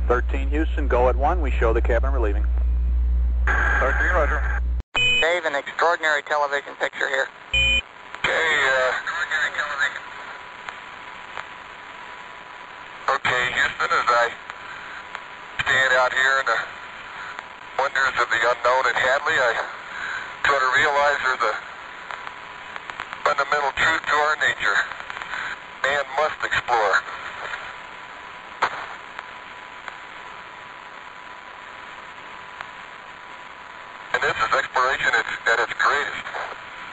13 Houston, go at 1. We show the cabin relieving. 13, roger. Dave, an extraordinary television picture here. Extraordinary television. Okay, Houston, as I stand out here in the wonders of the unknown at Hadley, I sort of realize there's a fundamental truth to our nature. Man must explore.